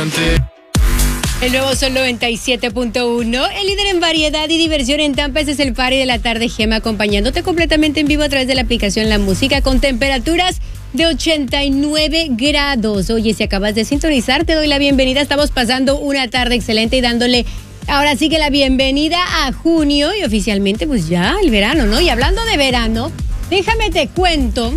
El nuevo Sol 97.1, el líder en variedad y diversión en Tampa. Este es el party de la tarde, Gema, acompañándote completamente en vivo a través de la aplicación La Música, con temperaturas de 89 grados. Oye, si acabas de sintonizar, te doy la bienvenida. Estamos pasando una tarde excelente y dándole ahora sí que la bienvenida a junio y oficialmente pues ya el verano, ¿no? Y hablando de verano, déjame te cuento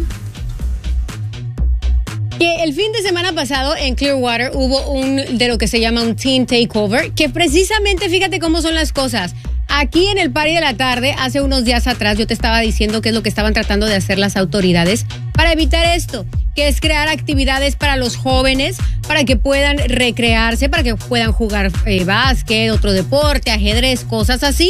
que el fin de semana pasado en Clearwater hubo de lo que se llama un teen takeover, que precisamente, fíjate cómo son las cosas. Aquí en el party de la tarde, hace unos días atrás, yo te estaba diciendo qué es lo que estaban tratando de hacer las autoridades para evitar esto, que es crear actividades para los jóvenes, para que puedan recrearse, para que puedan jugar básquet, otro deporte, ajedrez, cosas así.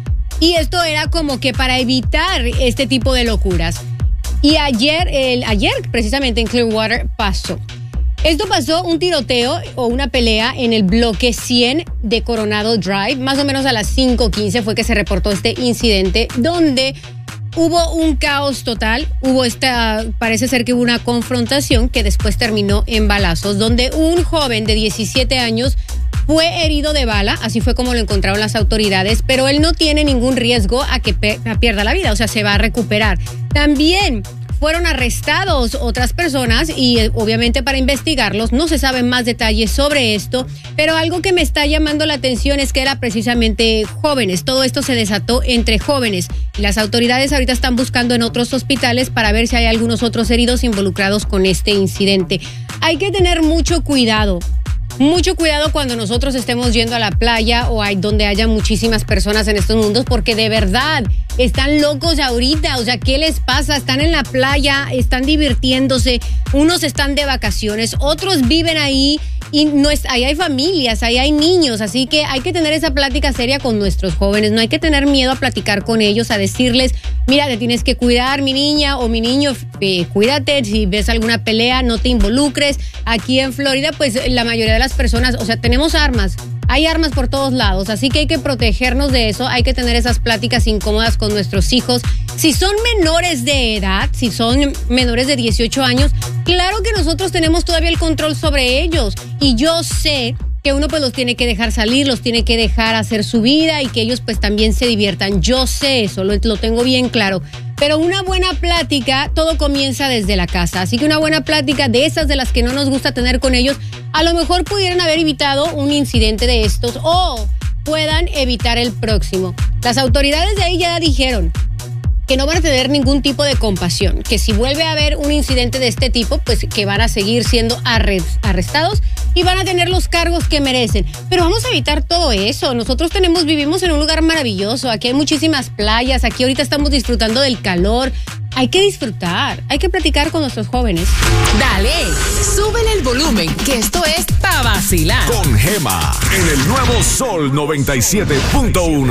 Y esto era como que para evitar este tipo de locuras. Y ayer precisamente en Clearwater pasó. Esto pasó un tiroteo o una pelea en el bloque 100 de Coronado Drive. Más o menos a las 5:15 fue que se reportó este incidente donde hubo un caos total. Parece ser que hubo una confrontación que después terminó en balazos, donde un joven de 17 años fue herido de bala, así fue como lo encontraron las autoridades, pero él no tiene ningún riesgo a que pierda la vida, o sea, se va a recuperar. También fueron arrestados otras personas y obviamente para investigarlos no se saben más detalles sobre esto, pero algo que me está llamando la atención es que era precisamente jóvenes. Todo esto se desató entre jóvenes y las autoridades ahorita están buscando en otros hospitales para ver si hay algunos otros heridos involucrados con este incidente. Hay que tener mucho cuidado. Mucho cuidado cuando nosotros estemos yendo a la playa o donde haya muchísimas personas en estos mundos, porque de verdad están locos ahorita. O sea, ¿qué les pasa? Están en la playa, están divirtiéndose, unos están de vacaciones, otros viven ahí y ahí hay familias, ahí hay niños, así que hay que tener esa plática seria con nuestros jóvenes. No hay que tener miedo a platicar con ellos, a decirles, mira, te tienes que cuidar, mi niña o mi niño, cuídate, si ves alguna pelea, no te involucres. Aquí en Florida, pues la mayoría de las personas, o sea, tenemos armas. Hay armas por todos lados, así que hay que protegernos de eso, hay que tener esas pláticas incómodas con nuestros hijos. Si son menores de edad, si son menores de 18 años, claro que nosotros tenemos todavía el control sobre ellos. Y yo sé que uno pues los tiene que dejar salir, los tiene que dejar hacer su vida y que ellos pues también se diviertan. Yo sé eso, lo tengo bien claro. Pero una buena plática, todo comienza desde la casa. Así que una buena plática de esas de las que no nos gusta tener con ellos, a lo mejor pudieran haber evitado un incidente de estos o puedan evitar el próximo. Las autoridades de ahí ya dijeron que no van a tener ningún tipo de compasión, que si vuelve a haber un incidente de este tipo, pues que van a seguir siendo arrestados y van a tener los cargos que merecen. Pero vamos a evitar todo eso. Nosotros vivimos en un lugar maravilloso, aquí hay muchísimas playas, aquí ahorita estamos disfrutando del calor. Hay que disfrutar, hay que platicar con nuestros jóvenes. Dale, súbele el volumen, que esto es pa' vacilar. Con Gema, en el nuevo Sol 97.1.